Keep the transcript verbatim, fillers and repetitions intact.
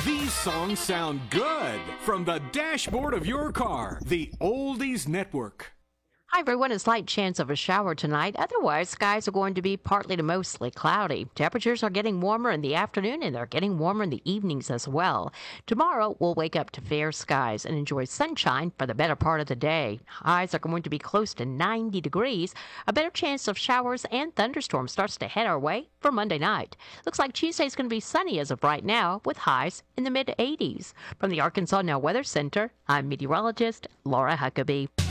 These songs sound good from the dashboard of your car. The Oldies Network. Hi everyone, a slight chance of a shower tonight. Otherwise, skies are going to be partly to mostly cloudy. Temperatures are getting warmer in the afternoon and they're getting warmer in the evenings as well. Tomorrow, we'll wake up to fair skies and enjoy sunshine for the better part of the day. Highs are going to be close to ninety degrees. A better chance of showers and thunderstorms starts to head our way for Monday night. Looks like Tuesday's going to be sunny as of right now with highs in the mid eighties. From the Arkansas Now Weather Center, I'm meteorologist Laura Huckabee.